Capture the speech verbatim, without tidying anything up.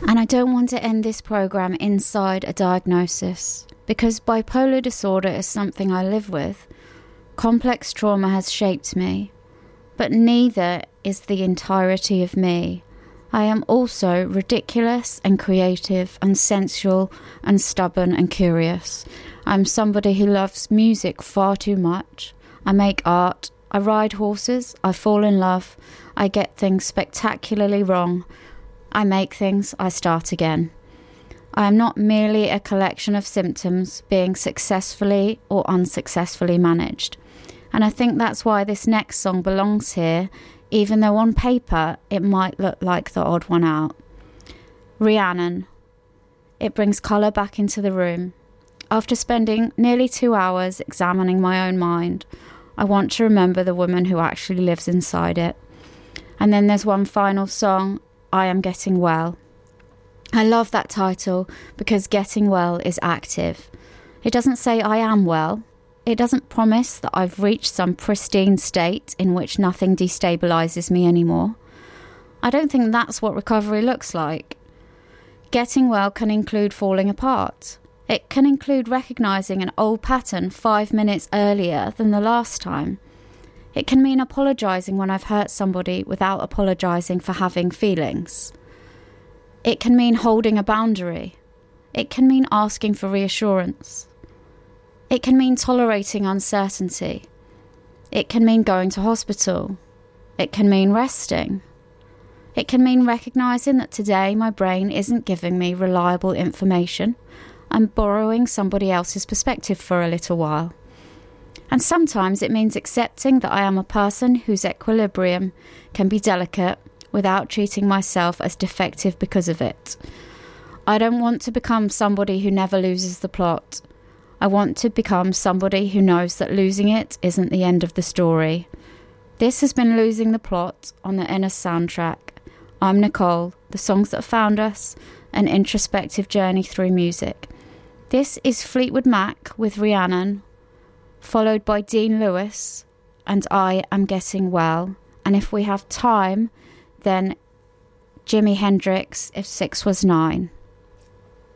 And I don't want to end this program inside a diagnosis, because bipolar disorder is something I live with. Complex trauma has shaped me, but neither is the entirety of me. I am also ridiculous and creative and sensual and stubborn and curious. I'm somebody who loves music far too much. I make art. I ride horses. I fall in love. I get things spectacularly wrong. I make things. I start again. I am not merely a collection of symptoms being successfully or unsuccessfully managed. And I think that's why this next song belongs here, even though on paper it might look like the odd one out. Rhiannon. It brings colour back into the room. After spending nearly two hours examining my own mind, I want to remember the woman who actually lives inside it. And then there's one final song, I Am Getting Well. I love that title because getting well is active. It doesn't say I am well. It doesn't promise that I've reached some pristine state in which nothing destabilises me anymore. I don't think that's what recovery looks like. Getting well can include falling apart. It can include recognising an old pattern five minutes earlier than the last time. It can mean apologising when I've hurt somebody without apologising for having feelings. It can mean holding a boundary. It can mean asking for reassurance. It can mean tolerating uncertainty. It can mean going to hospital. It can mean resting. It can mean recognising that today my brain isn't giving me reliable information. I'm borrowing somebody else's perspective for a little while. And sometimes it means accepting that I am a person whose equilibrium can be delicate without treating myself as defective because of it. I don't want to become somebody who never loses the plot. I want to become somebody who knows that losing it isn't the end of the story. This has been Losing the Plot on the Inner Soundtrack. I'm Nicole, the songs that found us, an introspective journey through music. This is Fleetwood Mac with Rhiannon, followed by Dean Lewis, and I Am Getting Well. And if we have time, then Jimi Hendrix, If Six Was Nine.